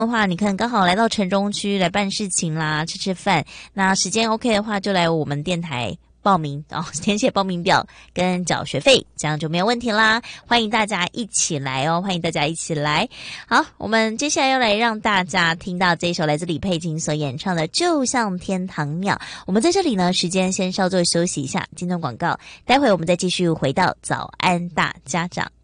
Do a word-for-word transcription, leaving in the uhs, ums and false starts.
的话，你看刚好来到城中区来办事情啦，吃吃饭，那时间 OK 的话，就来我们电台报名哦，填写报名表跟缴学费，这样就没有问题啦。欢迎大家一起来哦，欢迎大家一起来。好，我们接下来要来让大家听到这一首来自李佩琴所演唱的《就像天堂鸟》。我们在这里呢，时间先稍作休息一下，今天广告，待会我们再继续回到早安大家长。